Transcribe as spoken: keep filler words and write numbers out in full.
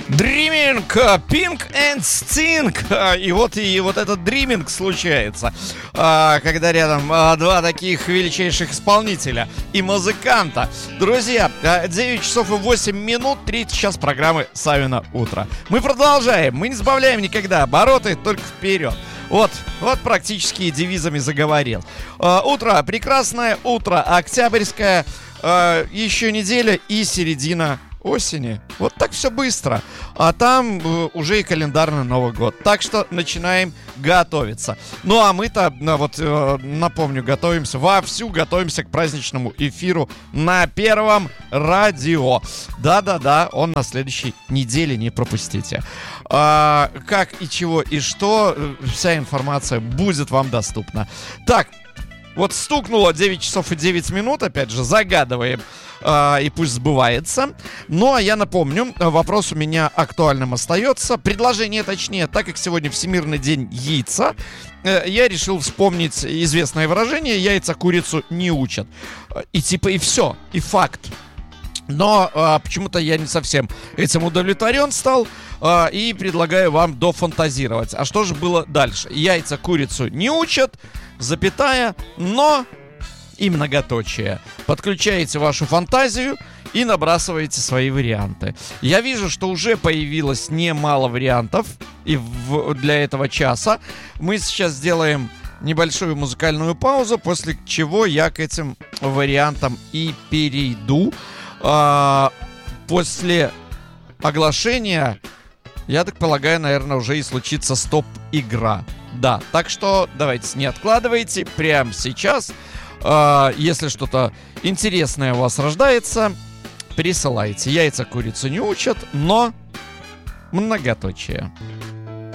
Dreaming, Pink and Sting. И вот, и вот этот дриминг случается, когда рядом два таких величайших исполнителя и музыканта. Друзья, девять часов и восемь минут, третий час программы «Савино утро». Мы продолжаем, мы не сбавляем никогда обороты, только вперед. Вот, вот практически девизами заговорил. Утро прекрасное, утро октябрьское, еще неделя и середина осени. Вот так все быстро. А там э, уже и календарный Новый год. Так что начинаем готовиться. Ну а мы-то, э, вот э, напомню, готовимся, вовсю готовимся к праздничному эфиру на Первом радио. Да-да-да, он на следующей неделе, не пропустите. А, как и чего и что, вся информация будет вам доступна. Так, вот стукнуло девять часов и девять минут, опять же, загадываем, э, и пусть сбывается. Ну, а я напомню, вопрос у меня актуальным остается. Предложение, точнее, так как сегодня Всемирный день яйца, э, я решил вспомнить известное выражение: яйца курицу не учат. И типа и все, и факт. Но а, почему-то я не совсем этим удовлетворен стал, а, и предлагаю вам дофантазировать. А что же было дальше? Яйца курицу не учат, запятая, но и многоточие. Подключаете вашу фантазию и набрасываете свои варианты. Я вижу, что уже появилось немало вариантов и в, для этого часа. Мы сейчас сделаем небольшую музыкальную паузу, после чего я к этим вариантам и перейду. А, после оглашения, я так полагаю, наверное, уже и случится стоп-игра. Да, так что давайте не откладывайте прямо сейчас. А, если что-то интересное у вас рождается, присылайте. Яйца курицу не учат, но многоточие.